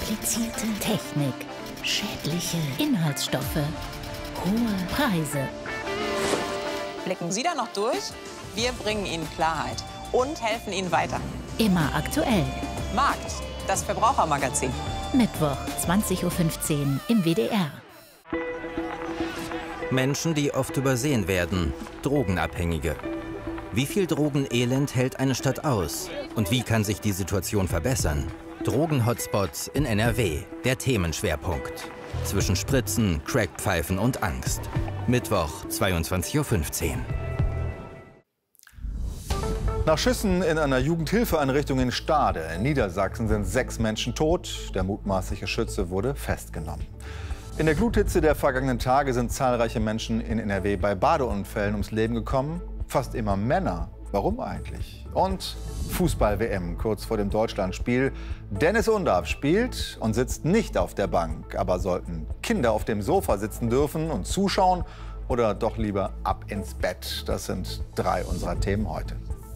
Komplizierte Technik, schädliche Inhaltsstoffe, hohe Preise. Blicken Sie da noch durch? Wir bringen Ihnen Klarheit und helfen Ihnen weiter. Immer aktuell. Markt, das Verbrauchermagazin. Mittwoch, 20:15 Uhr im WDR. Menschen, die oft übersehen werden, Drogenabhängige. Wie viel Drogenelend hält eine Stadt aus? Und wie kann sich die Situation verbessern? Drogen-Hotspots in NRW, der Themenschwerpunkt. Zwischen Spritzen, Crackpfeifen und Angst. Mittwoch, 22:15 Uhr. Nach Schüssen in einer Jugendhilfeeinrichtung in Stade in Niedersachsen sind 6 Menschen tot. Der mutmaßliche Schütze wurde festgenommen. In der Gluthitze der vergangenen Tage sind zahlreiche Menschen in NRW bei Badeunfällen ums Leben gekommen. Fast immer Männer. Warum eigentlich? Und Fußball-WM kurz vor dem Deutschlandspiel. Dennis Undaff spielt und sitzt nicht auf der Bank. Aber sollten Kinder auf dem Sofa sitzen dürfen und zuschauen oder doch lieber ab ins Bett? Das sind 3 unserer Themen heute.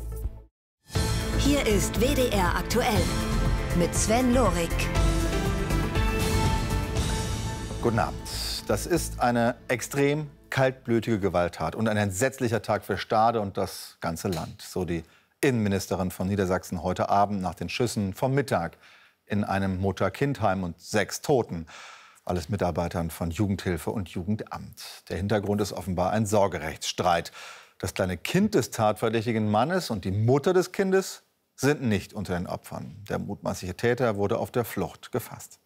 Hier ist WDR aktuell mit Sven Lorik. Guten Abend. Das ist eine extrem kaltblütige Gewalttat und ein entsetzlicher Tag für Stade und das ganze Land. So die Innenministerin von Niedersachsen heute Abend nach den Schüssen vom Mittag in einem Mutter-Kind-Heim und 6 Toten. Alles Mitarbeitern von Jugendhilfe und Jugendamt. Der Hintergrund ist offenbar ein Sorgerechtsstreit. Das kleine Kind des tatverdächtigen Mannes und die Mutter des Kindes sind nicht unter den Opfern. Der mutmaßliche Täter wurde auf der Flucht gefasst.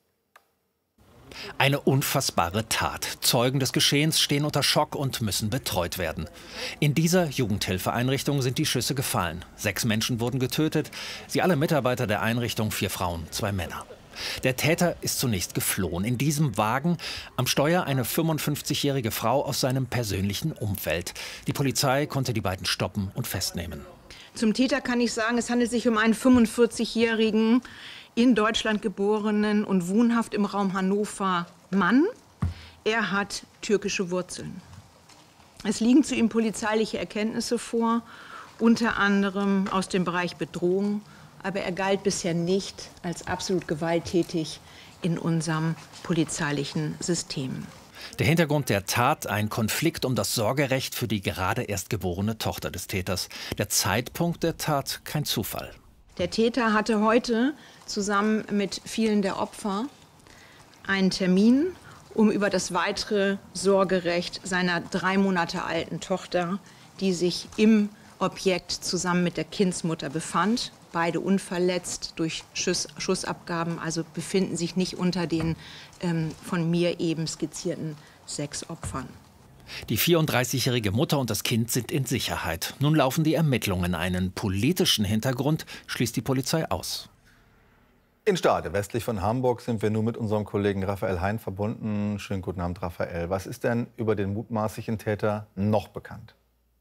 Eine unfassbare Tat. Zeugen des Geschehens stehen unter Schock und müssen betreut werden. In dieser Jugendhilfeeinrichtung sind die Schüsse gefallen. 6 Menschen wurden getötet. Sie alle Mitarbeiter der Einrichtung, 4 Frauen, 2 Männer. Der Täter ist zunächst geflohen. In diesem Wagen am Steuer eine 55-jährige Frau aus seinem persönlichen Umfeld. Die Polizei konnte die beiden stoppen und festnehmen. Zum Täter kann ich sagen, es handelt sich um einen 45-jährigen, in Deutschland geborenen und wohnhaft im Raum Hannover Mann. Er hat türkische Wurzeln. Es liegen zu ihm polizeiliche Erkenntnisse vor, unter anderem aus dem Bereich Bedrohung. Aber er galt bisher nicht als absolut gewalttätig in unserem polizeilichen System. Der Hintergrund der Tat: ein Konflikt um das Sorgerecht für die gerade erst geborene Tochter des Täters. Der Zeitpunkt der Tat kein Zufall. Der Täter hatte heute zusammen mit vielen der Opfer einen Termin, um über das weitere Sorgerecht seiner 3 Monate alten Tochter, die sich im Objekt zusammen mit der Kindsmutter befand, beide unverletzt durch Schussabgaben, also befinden sich nicht unter den von mir eben skizzierten 6 Opfern. Die 34-jährige Mutter und das Kind sind in Sicherheit. Nun laufen die Ermittlungen. Einen politischen Hintergrund schließt die Polizei aus. In Stade, westlich von Hamburg, sind wir nun mit unserem Kollegen Raphael Hein verbunden. Schönen guten Abend, Raphael. Was ist denn über den mutmaßlichen Täter noch bekannt?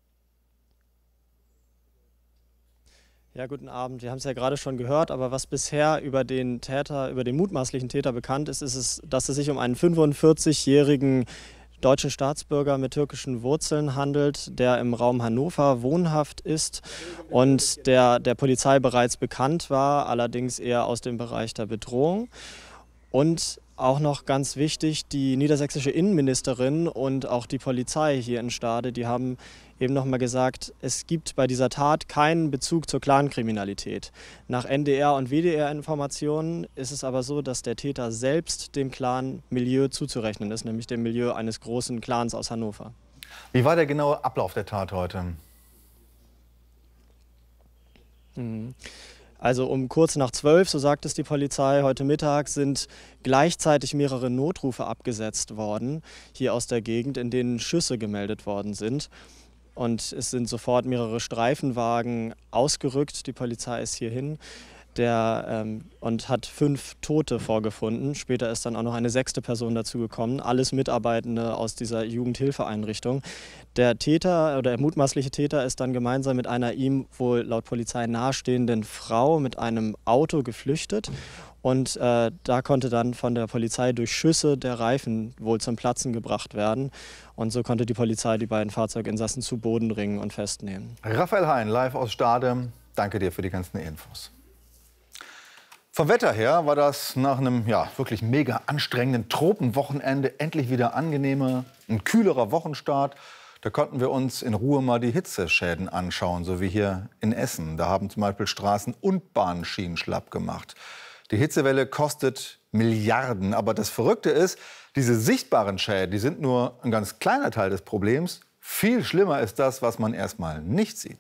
Ja, guten Abend. Wir haben es ja gerade schon gehört, aber was bisher über den Täter, über den mutmaßlichen Täter bekannt ist, ist es, dass es sich um einen 45-jährigen deutschen Staatsbürger mit türkischen Wurzeln handelt, der im Raum Hannover wohnhaft ist und der Polizei bereits bekannt war, allerdings eher aus dem Bereich der Bedrohung. Und auch noch ganz wichtig, die niedersächsische Innenministerin und auch die Polizei hier in Stade, die haben eben noch mal gesagt, es gibt bei dieser Tat keinen Bezug zur Clankriminalität. Nach NDR- und WDR-Informationen ist es aber so, dass der Täter selbst dem Clan-Milieu zuzurechnen ist, nämlich dem Milieu eines großen Clans aus Hannover. Wie war der genaue Ablauf der Tat heute? Also um kurz nach 12, so sagt es die Polizei, heute Mittag sind gleichzeitig mehrere Notrufe abgesetzt worden, hier aus der Gegend, in denen Schüsse gemeldet worden sind. Und es sind sofort mehrere Streifenwagen ausgerückt. Die Polizei ist hierhin und hat 5 Tote vorgefunden. Später ist dann auch noch eine 6. Person dazugekommen. Alles Mitarbeitende aus dieser Jugendhilfeeinrichtung. Der Täter oder der mutmaßliche Täter ist dann gemeinsam mit einer ihm wohl laut Polizei nahestehenden Frau mit einem Auto geflüchtet. Und da konnte dann von der Polizei durch Schüsse der Reifen wohl zum Platzen gebracht werden. Und so konnte die Polizei die beiden Fahrzeuginsassen zu Boden bringen und festnehmen. Raphael Hein, live aus Stade. Danke dir für die ganzen Infos. Vom Wetter her war das nach einem wirklich mega anstrengenden Tropenwochenende endlich wieder angenehmer, ein kühlerer Wochenstart. Da konnten wir uns in Ruhe mal die Hitzeschäden anschauen, so wie hier in Essen. Da haben zum Beispiel Straßen und Bahnschienen schlapp gemacht. Die Hitzewelle kostet Milliarden. Aber das Verrückte ist, diese sichtbaren Schäden, die sind nur ein ganz kleiner Teil des Problems. Viel schlimmer ist das, was man erstmal nicht sieht.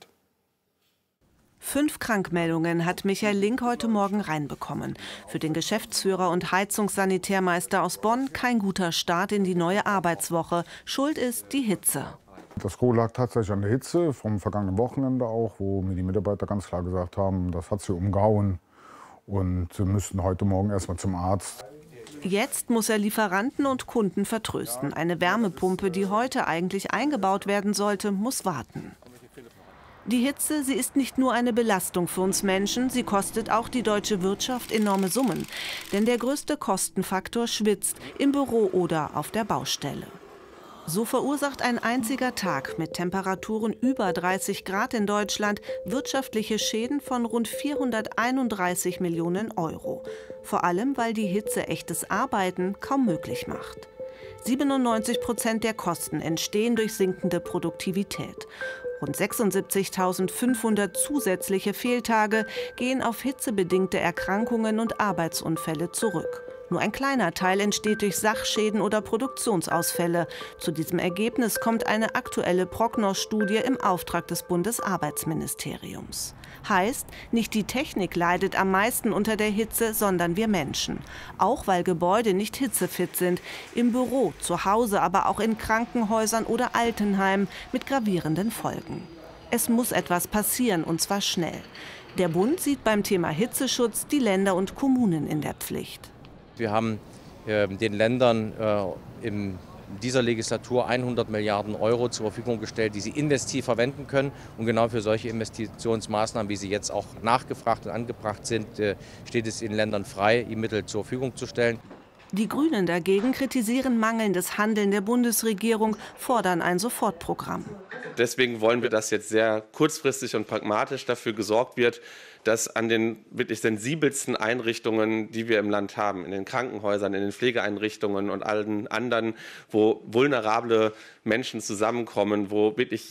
5 Krankmeldungen hat Michael Link heute Morgen reinbekommen. Für den Geschäftsführer und Heizungssanitärmeister aus Bonn kein guter Start in die neue Arbeitswoche. Schuld ist die Hitze. Das Gros lag tatsächlich an der Hitze vom vergangenen Wochenende auch, wo mir die Mitarbeiter ganz klar gesagt haben, das hat sie umgehauen und sie müssten heute Morgen erst mal zum Arzt. Jetzt muss er Lieferanten und Kunden vertrösten. Eine Wärmepumpe, die heute eigentlich eingebaut werden sollte, muss warten. Die Hitze, sie ist nicht nur eine Belastung für uns Menschen, sie kostet auch die deutsche Wirtschaft enorme Summen. Denn der größte Kostenfaktor schwitzt, im Büro oder auf der Baustelle. So verursacht ein einziger Tag mit Temperaturen über 30 Grad in Deutschland wirtschaftliche Schäden von rund 431 Millionen Euro. Vor allem, weil die Hitze echtes Arbeiten kaum möglich macht. 97% der Kosten entstehen durch sinkende Produktivität. Rund 76.500 zusätzliche Fehltage gehen auf hitzebedingte Erkrankungen und Arbeitsunfälle zurück. Nur ein kleiner Teil entsteht durch Sachschäden oder Produktionsausfälle. Zu diesem Ergebnis kommt eine aktuelle Prognos-Studie im Auftrag des Bundesarbeitsministeriums. Heißt, nicht die Technik leidet am meisten unter der Hitze, sondern wir Menschen. Auch weil Gebäude nicht hitzefit sind. Im Büro, zu Hause, aber auch in Krankenhäusern oder Altenheimen mit gravierenden Folgen. Es muss etwas passieren, und zwar schnell. Der Bund sieht beim Thema Hitzeschutz die Länder und Kommunen in der Pflicht. Wir haben den Ländern in dieser Legislatur 100 Milliarden Euro zur Verfügung gestellt, die sie investiv verwenden können. Und genau für solche Investitionsmaßnahmen, wie sie jetzt auch nachgefragt und angebracht sind, steht es den Ländern frei, die Mittel zur Verfügung zu stellen. Die Grünen dagegen kritisieren mangelndes Handeln der Bundesregierung, fordern ein Sofortprogramm. Deswegen wollen wir, dass jetzt sehr kurzfristig und pragmatisch dafür gesorgt wird, dass an den wirklich sensibelsten Einrichtungen, die wir im Land haben, in den Krankenhäusern, in den Pflegeeinrichtungen und allen anderen, wo vulnerable Menschen zusammenkommen, wo wirklich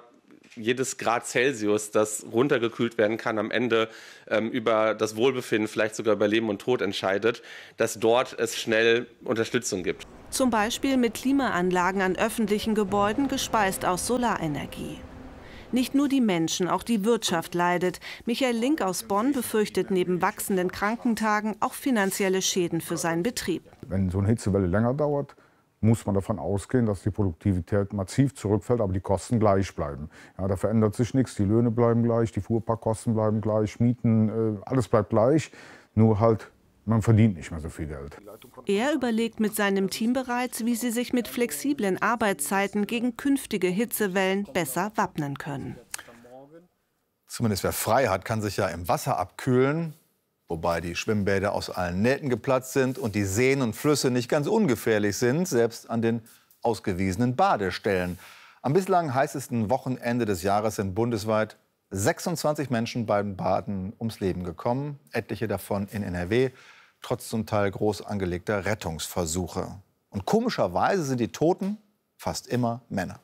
jedes Grad Celsius, das runtergekühlt werden kann, am Ende über das Wohlbefinden, vielleicht sogar über Leben und Tod entscheidet, dass dort es schnell Unterstützung gibt. Zum Beispiel mit Klimaanlagen an öffentlichen Gebäuden, gespeist aus Solarenergie. Nicht nur die Menschen, auch die Wirtschaft leidet. Michael Link aus Bonn befürchtet neben wachsenden Krankentagen auch finanzielle Schäden für seinen Betrieb. Wenn so eine Hitzewelle länger dauert, muss man davon ausgehen, dass die Produktivität massiv zurückfällt, aber die Kosten gleich bleiben. Ja, da verändert sich nichts, die Löhne bleiben gleich, die Fuhrparkkosten bleiben gleich, Mieten, alles bleibt gleich, nur halt, man verdient nicht mehr so viel Geld. Er überlegt mit seinem Team bereits, wie sie sich mit flexiblen Arbeitszeiten gegen künftige Hitzewellen besser wappnen können. Zumindest wer frei hat, kann sich ja im Wasser abkühlen. Wobei die Schwimmbäder aus allen Nähten geplatzt sind und die Seen und Flüsse nicht ganz ungefährlich sind, selbst an den ausgewiesenen Badestellen. Am bislang heißesten Wochenende des Jahres sind bundesweit 26 Menschen beim Baden ums Leben gekommen, etliche davon in NRW, trotz zum Teil groß angelegter Rettungsversuche. Und komischerweise sind die Toten fast immer Männer.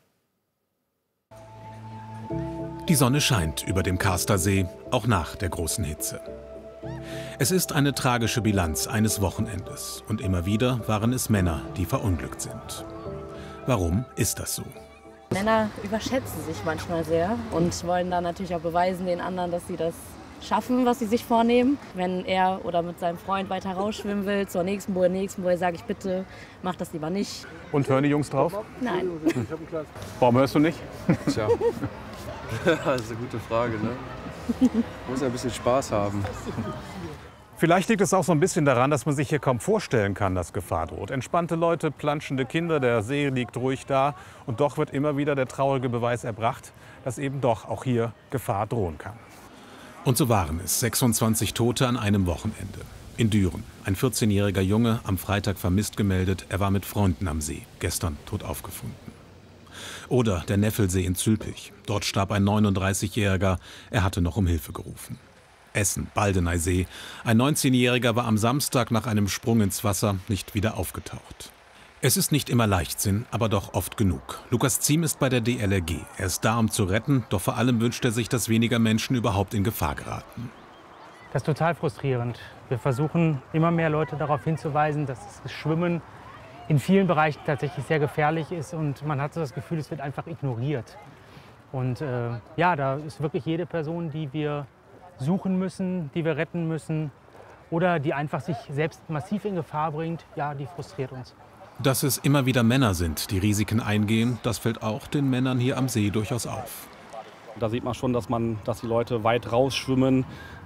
Die Sonne scheint über dem Karstersee, auch nach der großen Hitze. Es ist eine tragische Bilanz eines Wochenendes. Und immer wieder waren es Männer, die verunglückt sind. Warum ist das so? Männer überschätzen sich manchmal sehr und wollen dann natürlich auch beweisen den anderen, dass sie das schaffen, was sie sich vornehmen. Wenn er oder mit seinem Freund weiter rausschwimmen will, zur nächsten Buhe sage ich, bitte mach das lieber nicht. Und hören die Jungs drauf? Nein. Warum hörst du nicht? Tja, das ist eine gute Frage, ne? Muss ja ein bisschen Spaß haben. Vielleicht liegt es auch so ein bisschen daran, dass man sich hier kaum vorstellen kann, dass Gefahr droht. Entspannte Leute, planschende Kinder, der See liegt ruhig da. Und doch wird immer wieder der traurige Beweis erbracht, dass eben doch auch hier Gefahr drohen kann. Und so waren es 26 Tote an einem Wochenende. In Düren, ein 14-jähriger Junge, am Freitag vermisst gemeldet. Er war mit Freunden am See, gestern tot aufgefunden. Oder der Neffelsee in Zülpich. Dort starb ein 39-Jähriger. Er hatte noch um Hilfe gerufen. Essen, Baldeneysee. Ein 19-Jähriger war am Samstag nach einem Sprung ins Wasser nicht wieder aufgetaucht. Es ist nicht immer Leichtsinn, aber doch oft genug. Lukas Ziem ist bei der DLRG. Er ist da, um zu retten, doch vor allem wünscht er sich, dass weniger Menschen überhaupt in Gefahr geraten. Das ist total frustrierend. Wir versuchen immer mehr Leute darauf hinzuweisen, dass das Schwimmen in vielen Bereichen tatsächlich sehr gefährlich ist und man hat so das Gefühl, es wird einfach ignoriert. Und ja, da ist wirklich jede Person, die wir suchen müssen, die wir retten müssen oder die einfach sich selbst massiv in Gefahr bringt, ja, die frustriert uns. Dass es immer wieder Männer sind, die Risiken eingehen, das fällt auch den Männern hier am See durchaus auf. Da sieht man schon, dass die Leute weit rausschwimmen,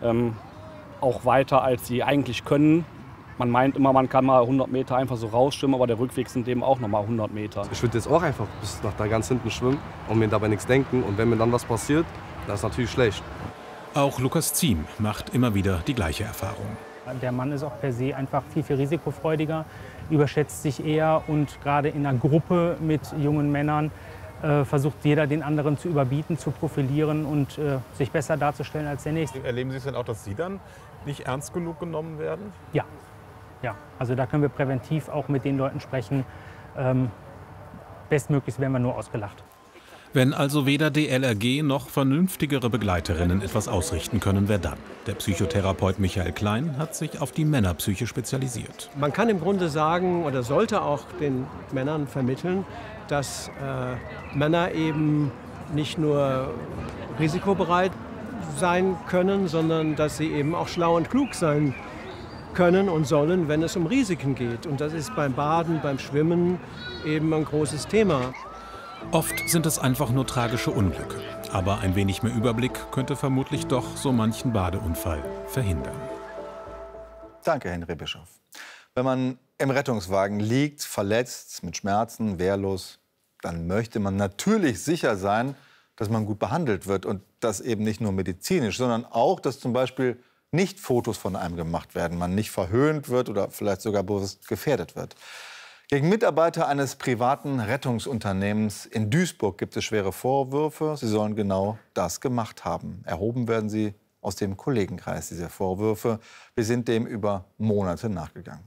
auch weiter als sie eigentlich können. Man meint immer, man kann mal 100 Meter einfach so rausschwimmen, aber der Rückweg sind eben auch noch mal 100 Meter. Ich würde jetzt auch einfach bis nach da ganz hinten schwimmen und mir dabei nichts denken. Und wenn mir dann was passiert, das ist natürlich schlecht. Auch Lukas Ziem macht immer wieder die gleiche Erfahrung. Der Mann ist auch per se einfach viel risikofreudiger, überschätzt sich eher und gerade in einer Gruppe mit jungen Männern versucht jeder den anderen zu überbieten, zu profilieren und sich besser darzustellen als der Nächste. Erleben Sie es denn auch, dass Sie dann nicht ernst genug genommen werden? Ja. Ja, also da können wir präventiv auch mit den Leuten sprechen. Bestmöglichst werden wir nur ausgelacht. Wenn also weder DLRG noch vernünftigere Begleiterinnen etwas ausrichten können, wer dann? Der Psychotherapeut Michael Klein hat sich auf die Männerpsyche spezialisiert. Man kann im Grunde sagen oder sollte auch den Männern vermitteln, dass Männer eben nicht nur risikobereit sein können, sondern dass sie eben auch schlau und klug sein können und sollen, wenn es um Risiken geht. Und das ist beim Baden, beim Schwimmen eben ein großes Thema. Oft sind es einfach nur tragische Unglücke. Aber ein wenig mehr Überblick könnte vermutlich doch so manchen Badeunfall verhindern. Danke, Henry Bischof. Wenn man im Rettungswagen liegt, verletzt, mit Schmerzen, wehrlos, dann möchte man natürlich sicher sein, dass man gut behandelt wird. Und das eben nicht nur medizinisch, sondern auch, dass zum Beispiel nicht Fotos von einem gemacht werden, man nicht verhöhnt wird oder vielleicht sogar bewusst gefährdet wird. Gegen Mitarbeiter eines privaten Rettungsunternehmens in Duisburg gibt es schwere Vorwürfe. Sie sollen genau das gemacht haben. Erhoben werden sie aus dem Kollegenkreis, diese Vorwürfe. Wir sind dem über Monate nachgegangen.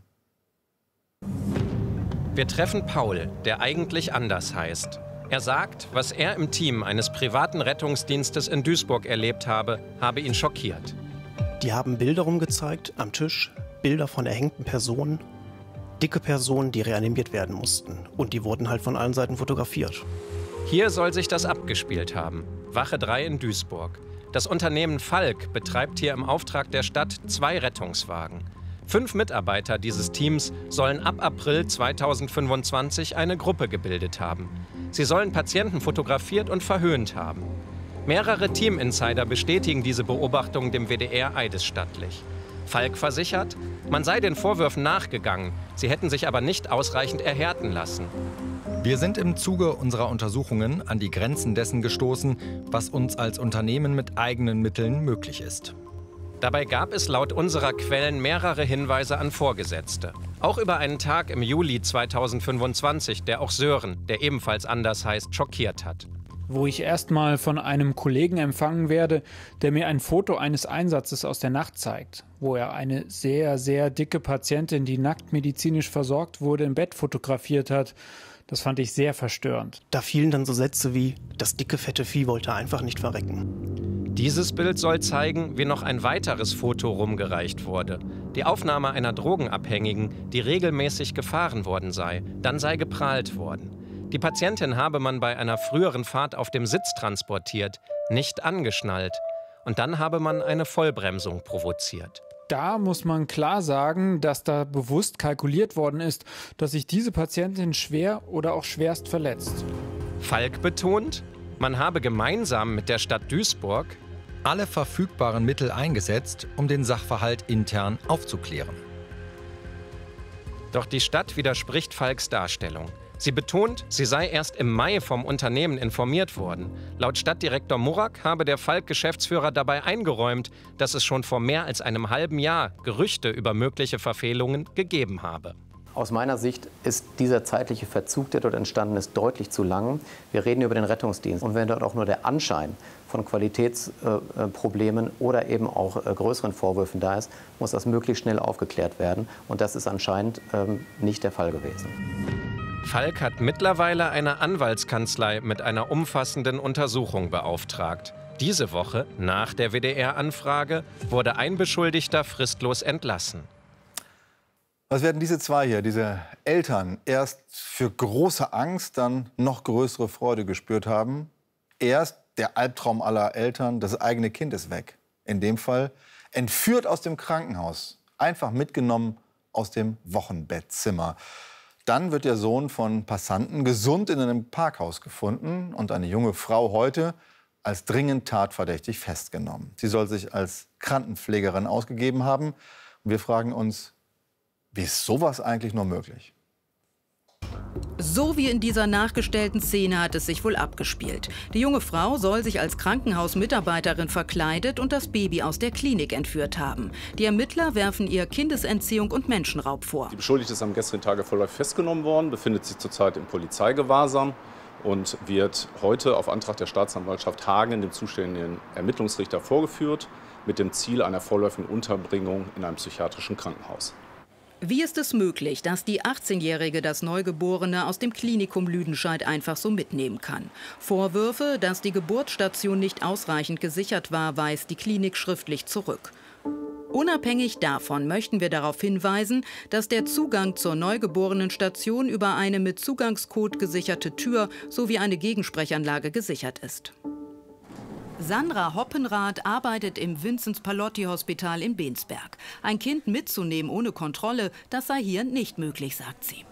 Wir treffen Paul, der eigentlich anders heißt. Er sagt, was er im Team eines privaten Rettungsdienstes in Duisburg erlebt habe ihn schockiert. Die haben Bilder rumgezeigt am Tisch, Bilder von erhängten Personen, dicke Personen, die reanimiert werden mussten. Und die wurden halt von allen Seiten fotografiert. Hier soll sich das abgespielt haben. Wache 3 in Duisburg. Das Unternehmen Falk betreibt hier im Auftrag der Stadt 2 Rettungswagen. 5 Mitarbeiter dieses Teams sollen ab April 2025 eine Gruppe gebildet haben. Sie sollen Patienten fotografiert und verhöhnt haben. Mehrere Team-Insider bestätigen diese Beobachtung dem WDR eidesstattlich. Falk versichert, man sei den Vorwürfen nachgegangen, sie hätten sich aber nicht ausreichend erhärten lassen. Wir sind im Zuge unserer Untersuchungen an die Grenzen dessen gestoßen, was uns als Unternehmen mit eigenen Mitteln möglich ist. Dabei gab es laut unserer Quellen mehrere Hinweise an Vorgesetzte. Auch über einen Tag im Juli 2025, der auch Sören, der ebenfalls anders heißt, schockiert hat. Wo ich erstmal von einem Kollegen empfangen werde, der mir ein Foto eines Einsatzes aus der Nacht zeigt, wo er eine sehr, sehr dicke Patientin, die nackt medizinisch versorgt wurde, im Bett fotografiert hat. Das fand ich sehr verstörend. Da fielen dann so Sätze wie, das dicke, fette Vieh wollte einfach nicht verrecken. Dieses Bild soll zeigen, wie noch ein weiteres Foto rumgereicht wurde. Die Aufnahme einer Drogenabhängigen, die regelmäßig gefahren worden sei. Dann sei geprahlt worden. Die Patientin habe man bei einer früheren Fahrt auf dem Sitz transportiert, nicht angeschnallt. Und dann habe man eine Vollbremsung provoziert. Da muss man klar sagen, dass da bewusst kalkuliert worden ist, dass sich diese Patientin schwer oder auch schwerst verletzt. Falk betont, man habe gemeinsam mit der Stadt Duisburg alle verfügbaren Mittel eingesetzt, um den Sachverhalt intern aufzuklären. Doch die Stadt widerspricht Falks Darstellung. Sie betont, sie sei erst im Mai vom Unternehmen informiert worden. Laut Stadtdirektor Murak habe der Falk-Geschäftsführer dabei eingeräumt, dass es schon vor mehr als einem halben Jahr Gerüchte über mögliche Verfehlungen gegeben habe. Aus meiner Sicht ist dieser zeitliche Verzug, der dort entstanden ist, deutlich zu lang. Wir reden über den Rettungsdienst. Und wenn dort auch nur der Anschein von Qualitätsproblemen oder eben auch größeren Vorwürfen da ist, muss das möglichst schnell aufgeklärt werden. Und das ist anscheinend nicht der Fall gewesen. Falk hat mittlerweile eine Anwaltskanzlei mit einer umfassenden Untersuchung beauftragt. Diese Woche, nach der WDR-Anfrage, wurde ein Beschuldigter fristlos entlassen. Was werden diese zwei hier, diese Eltern, erst für große Angst, dann noch größere Freude gespürt haben? Erst der Albtraum aller Eltern, das eigene Kind ist weg. In dem Fall entführt aus dem Krankenhaus, einfach mitgenommen aus dem Wochenbettzimmer. Dann wird der Sohn von Passanten gesund in einem Parkhaus gefunden und eine junge Frau heute als dringend tatverdächtig festgenommen. Sie soll sich als Krankenpflegerin ausgegeben haben. Und wir fragen uns, wie ist sowas eigentlich nur möglich? So wie in dieser nachgestellten Szene hat es sich wohl abgespielt. Die junge Frau soll sich als Krankenhausmitarbeiterin verkleidet und das Baby aus der Klinik entführt haben. Die Ermittler werfen ihr Kindesentziehung und Menschenraub vor. Die Beschuldigte ist am gestrigen Tage vorläufig festgenommen worden, befindet sich zurzeit im Polizeigewahrsam und wird heute auf Antrag der Staatsanwaltschaft Hagen dem zuständigen Ermittlungsrichter vorgeführt, mit dem Ziel einer vorläufigen Unterbringung in einem psychiatrischen Krankenhaus. Wie ist es möglich, dass die 18-Jährige das Neugeborene aus dem Klinikum Lüdenscheid einfach so mitnehmen kann? Vorwürfe, dass die Geburtsstation nicht ausreichend gesichert war, weist die Klinik schriftlich zurück. Unabhängig davon möchten wir darauf hinweisen, dass der Zugang zur Neugeborenenstation über eine mit Zugangscode gesicherte Tür sowie eine Gegensprechanlage gesichert ist. Sandra Hoppenrath arbeitet im Vinzenz-Pallotti-Hospital in Bensberg. Ein Kind mitzunehmen ohne Kontrolle, das sei hier nicht möglich, sagt sie.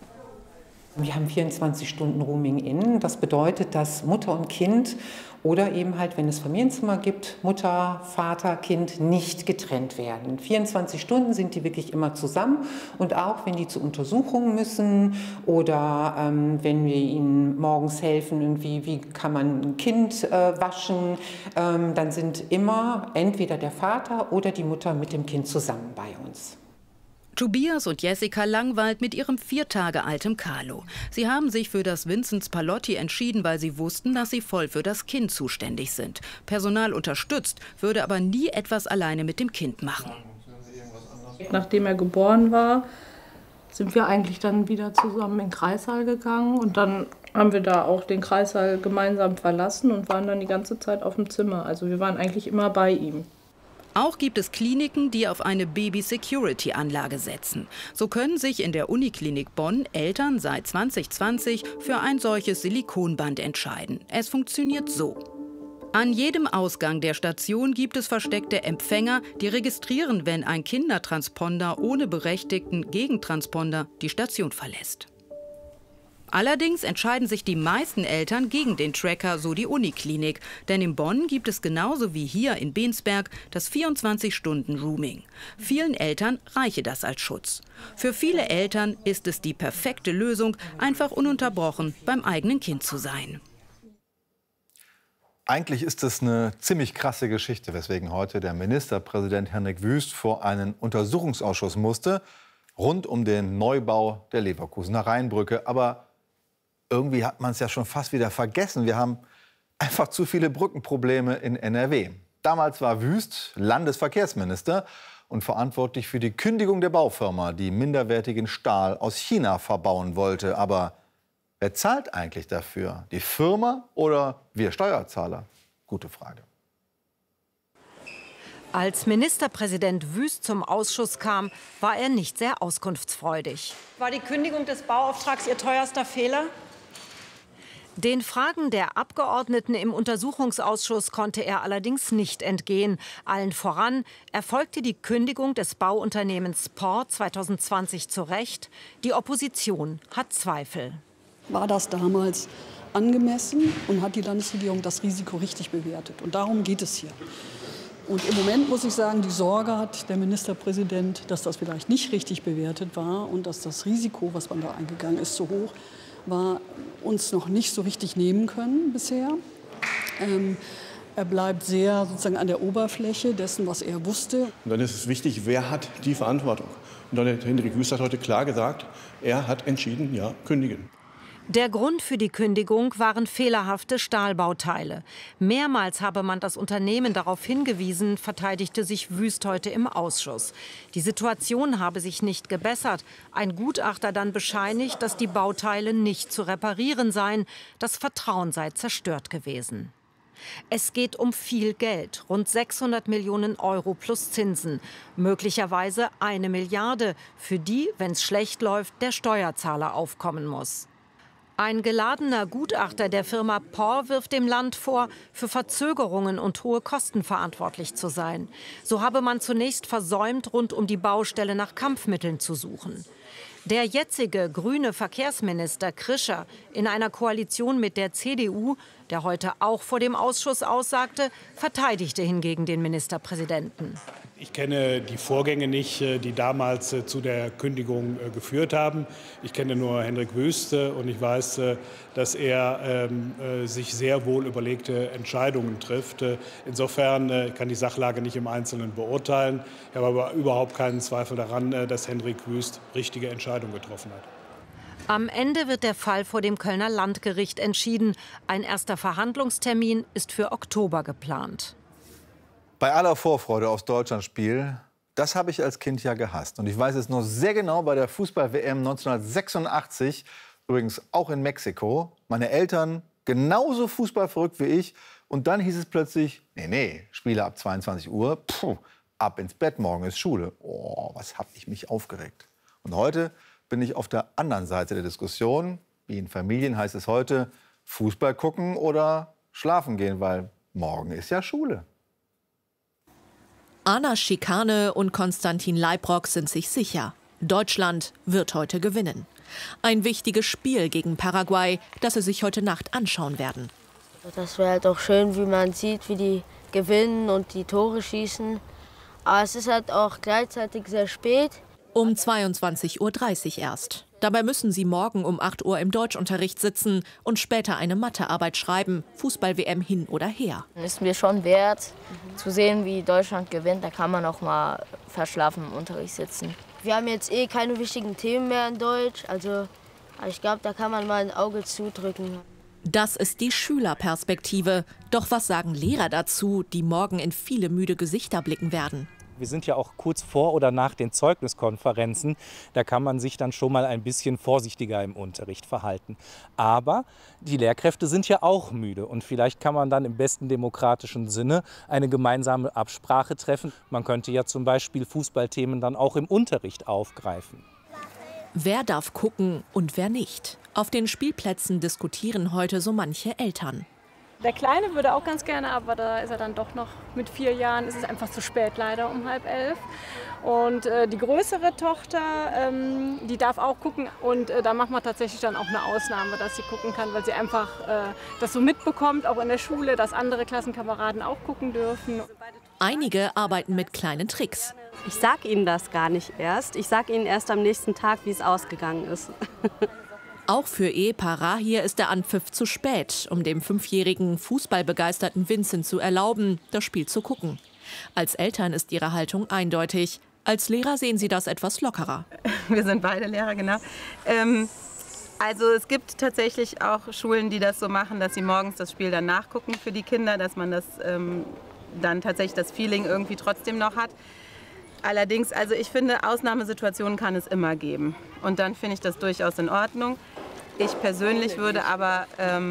Wir haben 24 Stunden Rooming in. Das bedeutet, dass Mutter und Kind oder eben halt, wenn es Familienzimmer gibt, Mutter, Vater, Kind nicht getrennt werden. 24 Stunden sind die wirklich immer zusammen. Und auch wenn die zu Untersuchungen müssen oder wenn wir ihnen morgens helfen, irgendwie, wie kann man ein Kind waschen, dann sind immer entweder der Vater oder die Mutter mit dem Kind zusammen bei uns. Tobias und Jessica Langwald mit ihrem 4 Tage alten Carlo. Sie haben sich für das Vinzenz-Pallotti entschieden, weil sie wussten, dass sie voll für das Kind zuständig sind. Personal unterstützt, würde aber nie etwas alleine mit dem Kind machen. Nachdem er geboren war, sind wir eigentlich dann wieder zusammen in den Kreissaal gegangen. Und dann haben wir da auch den Kreissaal gemeinsam verlassen und waren dann die ganze Zeit auf dem Zimmer. Also wir waren eigentlich immer bei ihm. Auch gibt es Kliniken, die auf eine Baby-Security-Anlage setzen. So können sich in der Uniklinik Bonn Eltern seit 2020 für ein solches Silikonband entscheiden. Es funktioniert so. An jedem Ausgang der Station gibt es versteckte Empfänger, die registrieren, wenn ein Kindertransponder ohne berechtigten Gegentransponder die Station verlässt. Allerdings entscheiden sich die meisten Eltern gegen den Tracker, so die Uniklinik. Denn in Bonn gibt es genauso wie hier in Bensberg das 24-Stunden-Rooming. Vielen Eltern reiche das als Schutz. Für viele Eltern ist es die perfekte Lösung, einfach ununterbrochen beim eigenen Kind zu sein. Eigentlich ist es eine ziemlich krasse Geschichte, weswegen heute der Ministerpräsident Henrik Wüst vor einen Untersuchungsausschuss musste, rund um den Neubau der Leverkusener Rheinbrücke. Aber irgendwie hat man es ja schon fast wieder vergessen. Wir haben einfach zu viele Brückenprobleme in NRW. Damals war Wüst Landesverkehrsminister und verantwortlich für die Kündigung der Baufirma, die minderwertigen Stahl aus China verbauen wollte. Aber wer zahlt eigentlich dafür? Die Firma oder wir Steuerzahler? Gute Frage. Als Ministerpräsident Wüst zum Ausschuss kam, war er nicht sehr auskunftsfreudig. War die Kündigung des Bauauftrags Ihr teuerster Fehler? Den Fragen der Abgeordneten im Untersuchungsausschuss konnte er allerdings nicht entgehen. Allen voran erfolgte die Kündigung des Bauunternehmens POR 2020 zu Recht. Die Opposition hat Zweifel. War das damals angemessen und hat die Landesregierung das Risiko richtig bewertet? Und darum geht es hier. Und im Moment muss ich sagen, die Sorge hat der Ministerpräsident, dass das vielleicht nicht richtig bewertet war und dass das Risiko, was man da eingegangen ist, so hoch war, uns noch nicht so richtig nehmen können bisher. Er bleibt sehr sozusagen an der Oberfläche dessen, was er wusste. Und dann ist es wichtig, wer hat die Verantwortung? Und dann hat Hendrik Wüst hat heute klar gesagt, er hat entschieden, ja, kündigen. Der Grund für die Kündigung waren fehlerhafte Stahlbauteile. Mehrmals habe man das Unternehmen darauf hingewiesen, verteidigte sich Wüst heute im Ausschuss. Die Situation habe sich nicht gebessert. Ein Gutachter dann bescheinigt, dass die Bauteile nicht zu reparieren seien. Das Vertrauen sei zerstört gewesen. Es geht um viel Geld, rund 600 Millionen Euro plus Zinsen. Möglicherweise 1 Milliarde, für die, wenn es schlecht läuft, der Steuerzahler aufkommen muss. Ein geladener Gutachter der Firma POR wirft dem Land vor, für Verzögerungen und hohe Kosten verantwortlich zu sein. So habe man zunächst versäumt, rund um die Baustelle nach Kampfmitteln zu suchen. Der jetzige grüne Verkehrsminister Krischer in einer Koalition mit der CDU, der heute auch vor dem Ausschuss aussagte, verteidigte hingegen den Ministerpräsidenten. Ich kenne die Vorgänge nicht, die damals zu der Kündigung geführt haben. Ich kenne nur Hendrik Wüst und ich weiß, dass er sich sehr wohl überlegte Entscheidungen trifft. Insofern kann die Sachlage nicht im Einzelnen beurteilen. Ich habe aber überhaupt keinen Zweifel daran, dass Hendrik Wüst richtige Entscheidungen getroffen hat. Am Ende wird der Fall vor dem Kölner Landgericht entschieden. Ein erster Verhandlungstermin ist für Oktober geplant. Bei aller Vorfreude aufs Deutschlandspiel, das habe ich als Kind ja gehasst. Und ich weiß es noch sehr genau bei der Fußball-WM 1986, übrigens auch in Mexiko. Meine Eltern genauso fußballverrückt wie ich. Und dann hieß es plötzlich, nee, Spiele ab 22 Uhr, ab ins Bett, morgen ist Schule. Oh, was habe ich mich aufgeregt. Und heute bin ich auf der anderen Seite der Diskussion. Wie in Familien heißt es heute, Fußball gucken oder schlafen gehen, weil morgen ist ja Schule. Anna Schikane und Konstantin Leibrock sind sich sicher. Deutschland wird heute gewinnen. Ein wichtiges Spiel gegen Paraguay, das sie sich heute Nacht anschauen werden. Das wäre halt auch schön, wie man sieht, wie die gewinnen und die Tore schießen. Aber es ist halt auch gleichzeitig sehr spät. Um 22:30 Uhr erst. Dabei müssen sie morgen um 8 Uhr im Deutschunterricht sitzen und später eine Mathearbeit schreiben. Fußball-WM hin oder her. Ist mir schon wert, zu sehen, wie Deutschland gewinnt. Da kann man auch mal verschlafen im Unterricht sitzen. Wir haben jetzt keine wichtigen Themen mehr in Deutsch. Also ich glaube, da kann man mal ein Auge zudrücken. Das ist die Schülerperspektive. Doch was sagen Lehrer dazu, die morgen in viele müde Gesichter blicken werden? Wir sind ja auch kurz vor oder nach den Zeugniskonferenzen. Da kann man sich dann schon mal ein bisschen vorsichtiger im Unterricht verhalten. Aber die Lehrkräfte sind ja auch müde. Und vielleicht kann man dann im besten demokratischen Sinne eine gemeinsame Absprache treffen. Man könnte ja zum Beispiel Fußballthemen dann auch im Unterricht aufgreifen. Wer darf gucken und wer nicht? Auf den Spielplätzen diskutieren heute so manche Eltern. Der Kleine würde auch ganz gerne, aber da ist er dann doch noch mit 4 Jahren. Es ist einfach zu spät, leider um 10:30. Und die größere Tochter, die darf auch gucken. Und da machen wir tatsächlich dann auch eine Ausnahme, dass sie gucken kann, weil sie einfach das so mitbekommt, auch in der Schule, dass andere Klassenkameraden auch gucken dürfen. Einige arbeiten mit kleinen Tricks. Ich sage Ihnen das gar nicht erst. Ich sage Ihnen erst am nächsten Tag, wie es ausgegangen ist. Auch für Ehepaar Rahir ist der Anpfiff zu spät, um dem 5-jährigen fußballbegeisterten Vincent zu erlauben, das Spiel zu gucken. Als Eltern ist ihre Haltung eindeutig. Als Lehrer sehen sie das etwas lockerer. Wir sind beide Lehrer, genau. Also es gibt tatsächlich auch Schulen, die das so machen, dass sie morgens das Spiel dann nachgucken für die Kinder, dass man das dann tatsächlich das Feeling irgendwie trotzdem noch hat. Allerdings, also ich finde, Ausnahmesituationen kann es immer geben. Und dann finde ich das durchaus in Ordnung. Ich persönlich würde aber,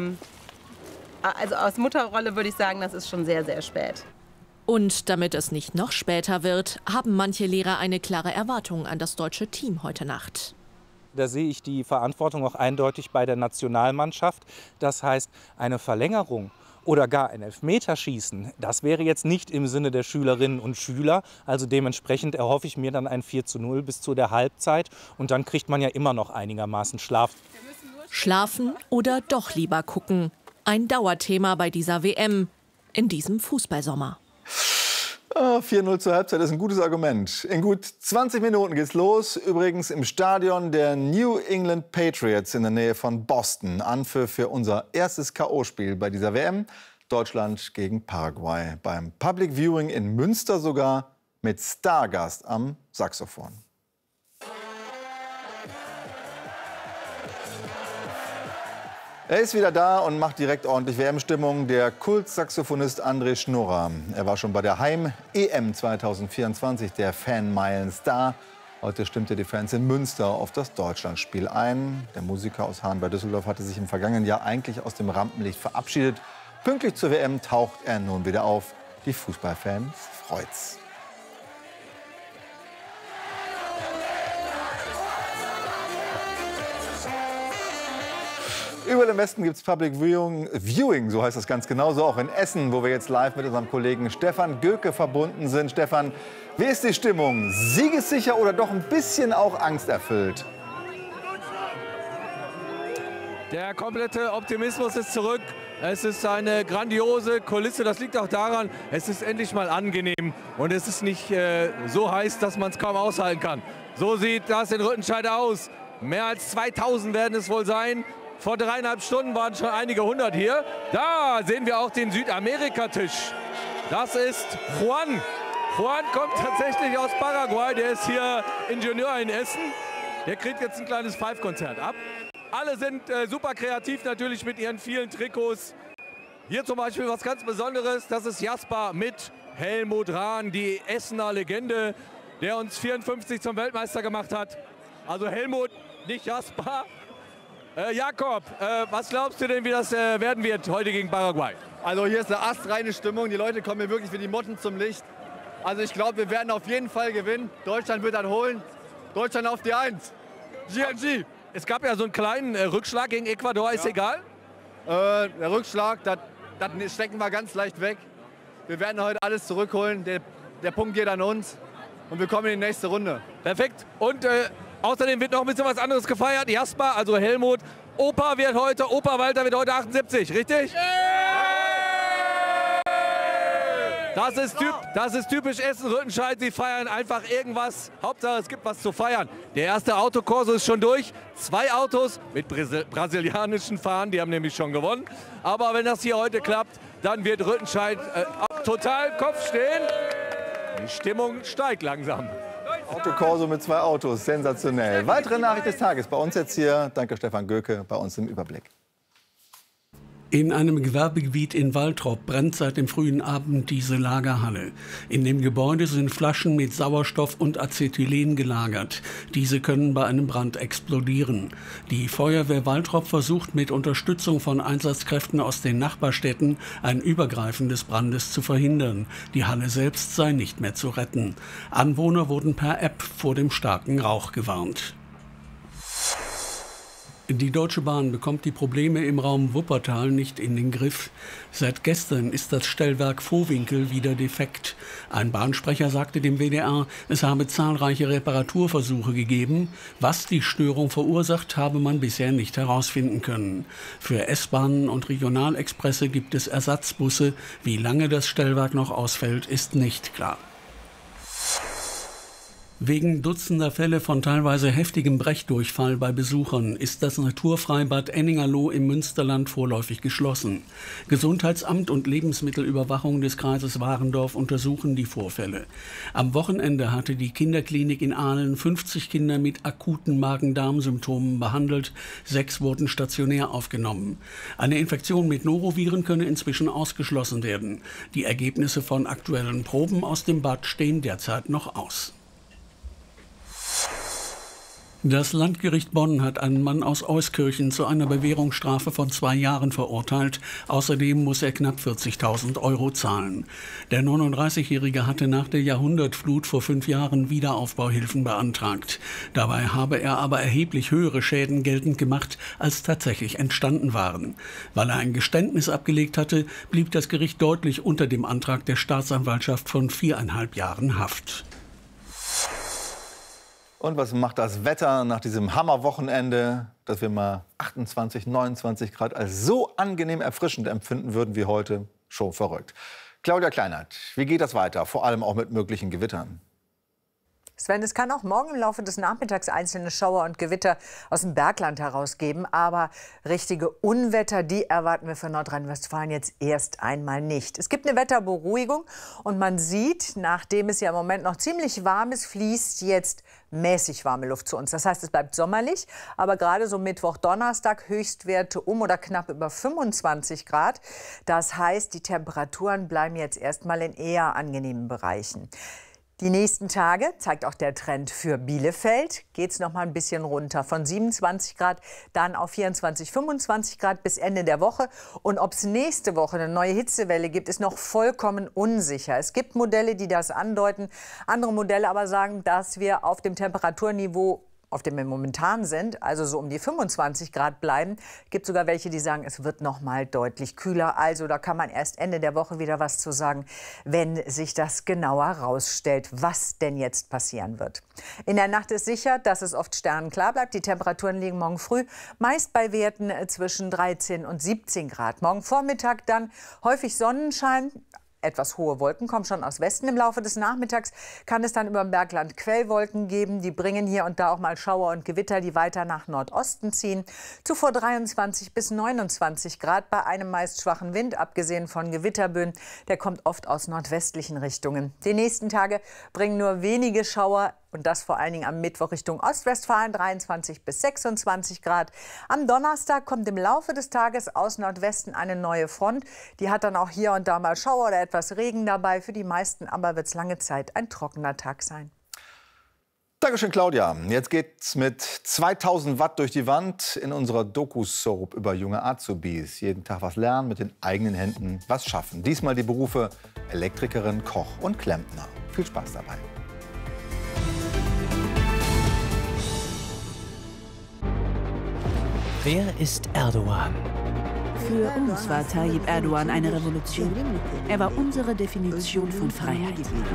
also aus Mutterrolle würde ich sagen, das ist schon sehr, sehr spät. Und damit es nicht noch später wird, haben manche Lehrer eine klare Erwartung an das deutsche Team heute Nacht. Da sehe ich die Verantwortung auch eindeutig bei der Nationalmannschaft. Das heißt, eine Verlängerung oder gar ein Elfmeterschießen, das wäre jetzt nicht im Sinne der Schülerinnen und Schüler. Also dementsprechend erhoffe ich mir dann ein 4:0 bis zu der Halbzeit. Und dann kriegt man ja immer noch einigermaßen Schlaf. Schlafen oder doch lieber gucken? Ein Dauerthema bei dieser WM in diesem Fußballsommer. 4:0 zur Halbzeit ist ein gutes Argument. In gut 20 Minuten geht's los. Übrigens im Stadion der New England Patriots in der Nähe von Boston. Anpfiff für unser erstes K.O.-Spiel bei dieser WM. Deutschland gegen Paraguay. Beim Public Viewing in Münster sogar mit Stargast am Saxophon. Er ist wieder da und macht direkt ordentlich WM-Stimmung. Der Kult-Saxophonist André Schnurrer. Er war schon bei der Heim-EM 2024 der Fanmeilenstar. Heute stimmte die Fans in Münster auf das Deutschlandspiel ein. Der Musiker aus Hahn bei Düsseldorf hatte sich im vergangenen Jahr eigentlich aus dem Rampenlicht verabschiedet. Pünktlich zur WM taucht er nun wieder auf. Die Fußballfans freut's. Überall im Westen gibt es Public Viewing, so heißt das ganz genauso, auch in Essen, wo wir jetzt live mit unserem Kollegen Stefan Göke verbunden sind. Stefan, wie ist die Stimmung? Siegessicher oder doch ein bisschen auch angsterfüllt? Der komplette Optimismus ist zurück. Es ist eine grandiose Kulisse. Das liegt auch daran, es ist endlich mal angenehm. Und es ist nicht so heiß, dass man es kaum aushalten kann. So sieht das in Rüttenscheid aus. Mehr als 2000 werden es wohl sein. Vor 3,5 Stunden waren schon einige hundert hier. Da sehen wir auch den Südamerikatisch. Das ist Juan. Juan kommt tatsächlich aus Paraguay. Der ist hier Ingenieur in Essen. Der kriegt jetzt ein kleines Five-Konzert ab. Alle sind super kreativ natürlich mit ihren vielen Trikots. Hier zum Beispiel was ganz Besonderes. Das ist Jasper mit Helmut Rahn, die Essener Legende, der uns 54 zum Weltmeister gemacht hat. Also Helmut, nicht Jasper. Jakob, was glaubst du denn, wie das werden wird heute gegen Paraguay? Also hier ist eine astreine Stimmung. Die Leute kommen hier wirklich wie die Motten zum Licht. Also ich glaube, wir werden auf jeden Fall gewinnen. Deutschland wird dann holen. Deutschland auf die 1. GNG. Es gab ja so einen kleinen Rückschlag gegen Ecuador, ist egal? Der Rückschlag, das stecken wir ganz leicht weg. Wir werden heute alles zurückholen. Der Punkt geht an uns. Und wir kommen in die nächste Runde. Perfekt. Und außerdem wird noch ein bisschen was anderes gefeiert. Jasper, also Helmut. Opa Walter wird heute 78, richtig? Das ist typisch Essen-Rüttenscheid. Sie feiern einfach irgendwas. Hauptsache, es gibt was zu feiern. Der erste Autokorso ist schon durch. 2 Autos mit brasilianischen Fahnen, die haben nämlich schon gewonnen. Aber wenn das hier heute klappt, dann wird Rüttenscheid total Kopf stehen. Die Stimmung steigt langsam. Autokorso mit 2 Autos, sensationell. Weitere Nachricht des Tages bei uns jetzt hier. Danke Stefan Göke, bei uns im Überblick. In einem Gewerbegebiet in Waltrop brennt seit dem frühen Abend diese Lagerhalle. In dem Gebäude sind Flaschen mit Sauerstoff und Acetylen gelagert. Diese können bei einem Brand explodieren. Die Feuerwehr Waltrop versucht mit Unterstützung von Einsatzkräften aus den Nachbarstädten ein Übergreifen des Brandes zu verhindern. Die Halle selbst sei nicht mehr zu retten. Anwohner wurden per App vor dem starken Rauch gewarnt. Die Deutsche Bahn bekommt die Probleme im Raum Wuppertal nicht in den Griff. Seit gestern ist das Stellwerk Vohwinkel wieder defekt. Ein Bahnsprecher sagte dem WDR, es habe zahlreiche Reparaturversuche gegeben. Was die Störung verursacht, habe man bisher nicht herausfinden können. Für S-Bahnen und Regionalexpresse gibt es Ersatzbusse. Wie lange das Stellwerk noch ausfällt, ist nicht klar. Wegen dutzender Fälle von teilweise heftigem Brechdurchfall bei Besuchern ist das Naturfreibad Enningerloh im Münsterland vorläufig geschlossen. Gesundheitsamt und Lebensmittelüberwachung des Kreises Warendorf untersuchen die Vorfälle. Am Wochenende hatte die Kinderklinik in Ahlen 50 Kinder mit akuten Magen-Darm-Symptomen behandelt. 6 wurden stationär aufgenommen. Eine Infektion mit Noroviren könne inzwischen ausgeschlossen werden. Die Ergebnisse von aktuellen Proben aus dem Bad stehen derzeit noch aus. Das Landgericht Bonn hat einen Mann aus Euskirchen zu einer Bewährungsstrafe von 2 Jahren verurteilt. Außerdem muss er knapp 40.000 € zahlen. Der 39-Jährige hatte nach der Jahrhundertflut vor 5 Jahren Wiederaufbauhilfen beantragt. Dabei habe er aber erheblich höhere Schäden geltend gemacht, als tatsächlich entstanden waren. Weil er ein Geständnis abgelegt hatte, blieb das Gericht deutlich unter dem Antrag der Staatsanwaltschaft von 4,5 Jahren Haft. Und was macht das Wetter nach diesem Hammerwochenende, dass wir mal 28, 29 Grad als so angenehm erfrischend empfinden würden wie heute? Schon verrückt. Claudia Kleinert, wie geht das weiter? Vor allem auch mit möglichen Gewittern. Sven, es kann auch morgen im Laufe des Nachmittags einzelne Schauer und Gewitter aus dem Bergland herausgeben. Aber richtige Unwetter, die erwarten wir für Nordrhein-Westfalen jetzt erst einmal nicht. Es gibt eine Wetterberuhigung und man sieht, nachdem es ja im Moment noch ziemlich warm ist, fließt jetzt mäßig warme Luft zu uns. Das heißt, es bleibt sommerlich, aber gerade so Mittwoch, Donnerstag Höchstwerte um oder knapp über 25 Grad. Das heißt, die Temperaturen bleiben jetzt erstmal in eher angenehmen Bereichen. Die nächsten Tage, zeigt auch der Trend für Bielefeld, geht es noch mal ein bisschen runter. Von 27 Grad dann auf 24, 25 Grad bis Ende der Woche. Und ob es nächste Woche eine neue Hitzewelle gibt, ist noch vollkommen unsicher. Es gibt Modelle, die das andeuten. Andere Modelle aber sagen, dass wir auf dem Temperaturniveau, auf dem wir momentan sind, also so um die 25 Grad bleiben. Es gibt sogar welche, die sagen, es wird noch mal deutlich kühler. Also da kann man erst Ende der Woche wieder was zu sagen, wenn sich das genauer rausstellt, was denn jetzt passieren wird. In der Nacht ist sicher, dass es oft sternenklar bleibt. Die Temperaturen liegen morgen früh meist bei Werten zwischen 13 und 17 Grad. Morgen Vormittag dann häufig Sonnenschein. Etwas hohe Wolken kommen schon aus Westen. Im Laufe des Nachmittags kann es dann über dem Bergland Quellwolken geben. Die bringen hier und da auch mal Schauer und Gewitter, die weiter nach Nordosten ziehen. Zuvor 23 bis 29 Grad bei einem meist schwachen Wind, abgesehen von Gewitterböen. Der kommt oft aus nordwestlichen Richtungen. Die nächsten Tage bringen nur wenige Schauer. Und das vor allen Dingen am Mittwoch Richtung Ostwestfalen, 23 bis 26 Grad. Am Donnerstag kommt im Laufe des Tages aus Nordwesten eine neue Front. Die hat dann auch hier und da mal Schauer oder etwas Regen dabei. Für die meisten aber wird es lange Zeit ein trockener Tag sein. Dankeschön, Claudia. Jetzt geht's mit 2000 Watt durch die Wand in unserer Doku-Soap über junge Azubis. Jeden Tag was lernen, mit den eigenen Händen was schaffen. Diesmal die Berufe Elektrikerin, Koch und Klempner. Viel Spaß dabei. Wer ist Erdogan? Für uns war Tayyip Erdogan eine Revolution. Er war unsere Definition von Freiheit.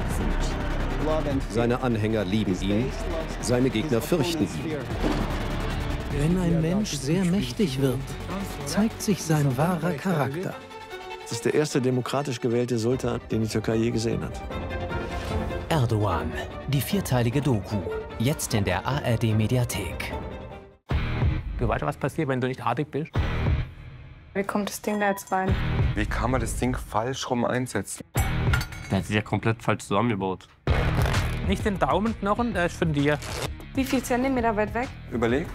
Seine Anhänger lieben ihn, seine Gegner fürchten ihn. Wenn ein Mensch sehr mächtig wird, zeigt sich sein wahrer Charakter. Es ist der erste demokratisch gewählte Sultan, den die Türkei je gesehen hat. Erdogan, die vierteilige Doku, jetzt in der ARD-Mediathek. Du weißt, was passiert, wenn du nicht artig bist? Wie kommt das Ding da jetzt rein? Wie kann man das Ding falsch rum einsetzen? Der hat sich ja komplett falsch zusammengebaut. Nicht den Daumenknochen, der ist von dir. Wie viel Zentimeter weit weg? Überleg.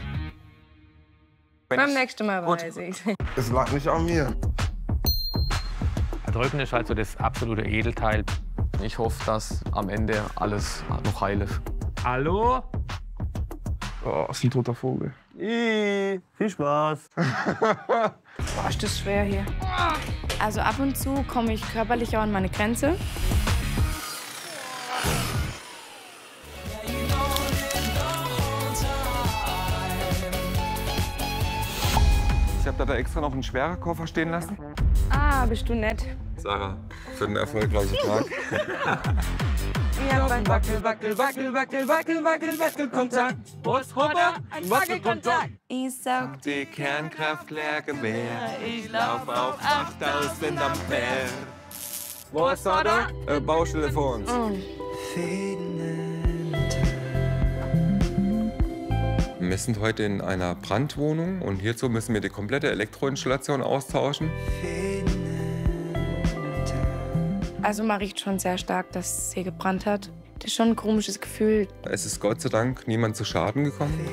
Beim nächsten Mal weiß ich. Es lag nicht an mir. Drücken ist halt so das absolute Edelteil. Ich hoffe, dass am Ende alles noch heil ist. Hallo? Oh, ist ein toter Vogel. Viel Spaß. Boah, ist das schwer hier. Also ab und zu komme ich körperlich auch an meine Grenze. Ich habe da extra noch einen schweren Koffer stehen lassen. Ah, bist du nett. Sarah, für einen erfolgreichen Tag. Ja, wackel, wackel, wackel, wackel, wackel, wackel, Wackelkontakt. Prost, Robert, ein Wackelkontakt. Ich saug die Kernkraft leer Gewehr. Ich lauf auf 8000 Ampere. Wo ist da? Baustelle vor uns. Wir sind heute in einer Brandwohnung und hierzu müssen wir die komplette Elektroinstallation austauschen. Also man riecht schon sehr stark, dass es hier gebrannt hat. Das ist schon ein komisches Gefühl. Es ist Gott sei Dank niemand zu Schaden gekommen.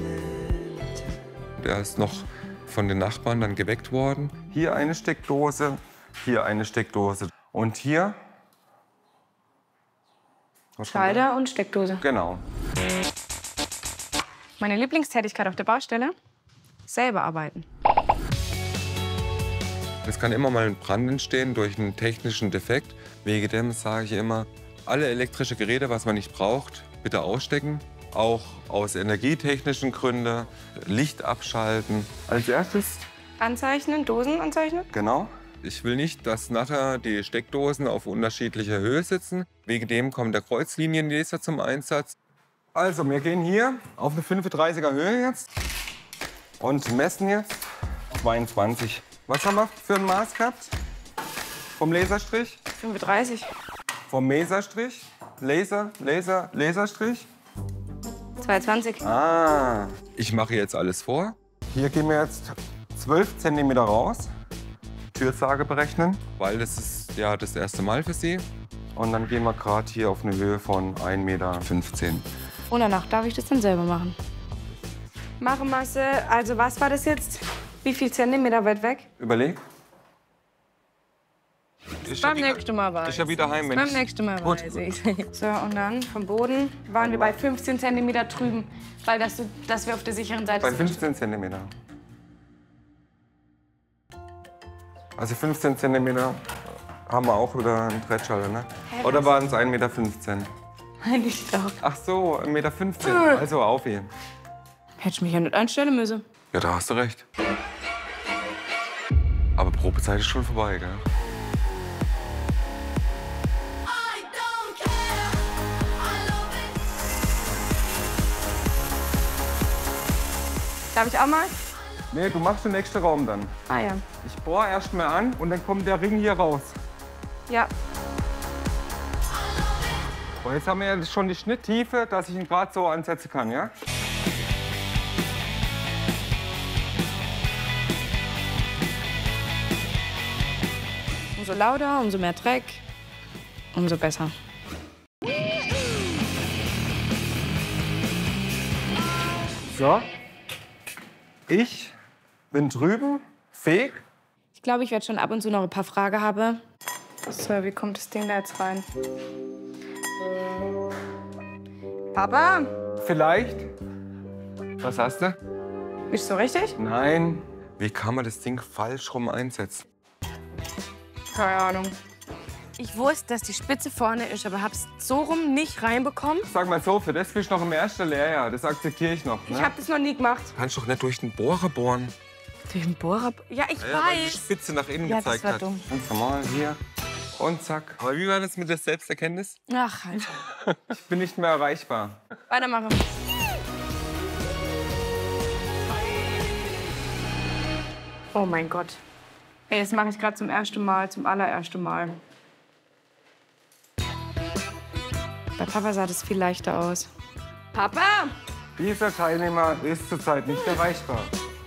Der ist noch von den Nachbarn dann geweckt worden. Hier eine Steckdose, hier eine Steckdose und hier Schalter und Steckdose. Genau. Meine Lieblingstätigkeit auf der Baustelle? Selber arbeiten. Es kann immer mal ein Brand entstehen durch einen technischen Defekt. Wegen dem sage ich immer, alle elektrische Geräte, was man nicht braucht, bitte ausstecken. Auch aus energietechnischen Gründen, Licht abschalten. Als erstes Anzeichnen, Dosen anzeichnen? Genau. Ich will nicht, dass nachher die Steckdosen auf unterschiedlicher Höhe sitzen. Wegen dem kommt der Kreuzlinienlaser zum Einsatz. Also, wir gehen hier auf eine 35er Höhe jetzt und messen jetzt 22. Was haben wir für ein Maß gehabt? Vom Laserstrich? 35. Vom Meserstrich? Laserstrich. 220. Ah, ich mache jetzt alles vor. Hier gehen wir jetzt 12 cm raus. Türzage berechnen, weil das ist ja das erste Mal für Sie. Und dann gehen wir gerade hier auf eine Höhe von 1,15 Meter. Und danach darf ich das dann selber machen. Mache, also was war das jetzt? Wie viel Zentimeter weit weg? Überleg. Beim nächsten Mal weiß ich. Ist ja wieder heim, Beim nächsten Mal weiß ich. So, und dann vom Boden waren wir bei 15 cm drüben, weil dass wir auf der sicheren Seite bei sind. 15 cm. Also 15 cm haben wir auch wieder einen Trettschalter, ne? Hey, oder waren es 1,15 Meter? Nein, ich doch. Ach so, 1,15 Meter. Also auf ihn. Hätte ich mich ja nicht einstellen müssen. Ja, da hast du recht. Aber Probezeit ist schon vorbei, gell? Darf ich auch mal? Nee, du machst den nächsten Raum dann. Ah ja. Ich bohre erst mal an und dann kommt der Ring hier raus. Ja. Und jetzt haben wir ja schon die Schnitttiefe, dass ich ihn gerade so ansetzen kann, ja? Umso lauter, umso mehr Dreck, umso besser. So. Ich bin drüben, fähig. Ich glaube, ich werde schon ab und zu noch ein paar Fragen haben. So, wie kommt das Ding da jetzt rein? Papa? Vielleicht. Was hast du? Bist du richtig? Nein. Wie kann man das Ding falsch rum einsetzen? Keine Ahnung. Ich wusste, dass die Spitze vorne ist, aber hab's so rum nicht reinbekommen. Sag mal so, für das bist du noch im ersten Lehrjahr. Das akzeptiere ich noch. Ne? Ich hab das noch nie gemacht. Du kannst doch nicht durch den Bohrer bohren. Durch den Bohrer? Ja, ich ja, weil die weiß. Spitze nach innen Ja, gezeigt das war hat. dumm. Ganz normal hier. Und zack. Aber wie war das mit der Selbsterkenntnis? Ach, halt. Ich bin nicht mehr erreichbar. Weitermachen. Oh mein Gott. Ey, das mache ich gerade zum allerersten Mal. Bei Papa sah das viel leichter aus. Papa! Dieser Teilnehmer ist zurzeit nicht erreichbar.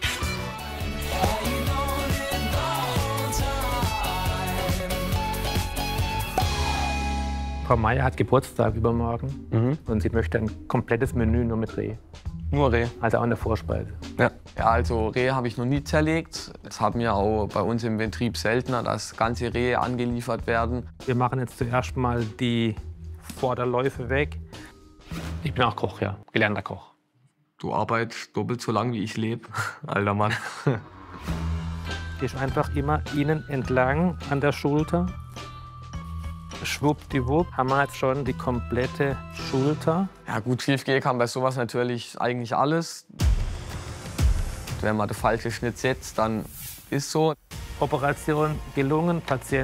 Frau Meier hat Geburtstag übermorgen und sie möchte ein komplettes Menü nur mit Reh. Nur Reh? Also auch eine Vorspeise. Ja, also Reh habe ich noch nie zerlegt. Das haben wir auch bei uns im Betrieb seltener, dass ganze Rehe angeliefert werden. Wir machen jetzt zuerst mal die Vorderläufe weg. Ich bin auch Koch, ja, gelernter Koch. Du arbeitest doppelt so lang, wie ich lebe, alter Mann. Gehst einfach immer innen entlang an der Schulter. Schwuppdiwupp haben wir jetzt schon die komplette Schulter. Ja gut, schief gehen kann bei sowas natürlich eigentlich alles. Wenn man den falschen Schnitt setzt, dann ist so. Operation gelungen, Patient